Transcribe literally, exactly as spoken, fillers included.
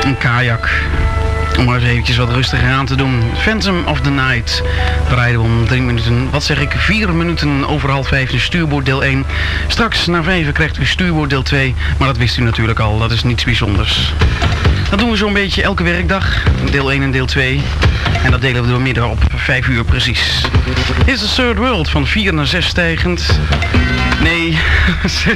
Een kajak. Om maar eens eventjes wat rustiger aan te doen. Phantom of the Night. We rijden om drie minuten, wat zeg ik, vier minuten over half vijf in stuurboord deel één. Straks na vijf krijgt u stuurboord deel twee. Maar dat wist u natuurlijk al, dat is niets bijzonders. Dat doen we zo'n beetje elke werkdag. Deel één en deel twee. En dat delen we door midden op vijf uur precies. Dit is de Third World van vier naar zes stijgend. Nee, zes